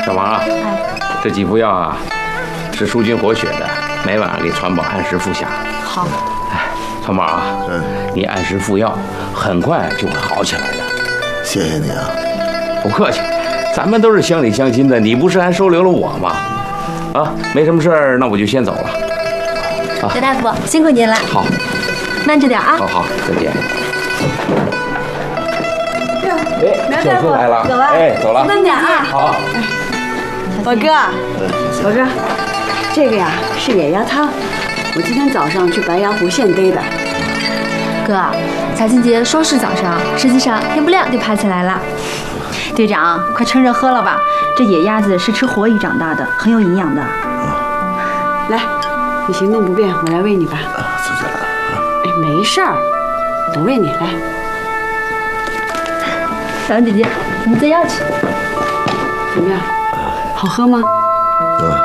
小王啊，这几副药啊，是舒筋活血的，每晚给传宝按时服下。 好。 传宝啊，你按时服药，很快就会好起来的。 谢谢你啊。 不客气，咱们都是乡里乡亲的，你不是还收留了我吗？啊，没什么事儿，那我就先走了。 刘大夫，辛苦您了。 好， 慢着点啊。 好，再见。 苗大夫来了， 走了。 走了。 慢点啊。 好。 宝哥，这个呀是野鸭汤，我今天早上去白洋湖现逮的。 哥，才俊杰说是早上，实际上天不亮就爬起来了。 队长，快趁热喝了吧，这野鸭子是吃活鱼长大的，很有营养的。来，你行动不便，我来喂你吧。 走起来了。 哎，没事儿，我喂你来。 小文姐姐，你再要去。 怎么样？好喝吗？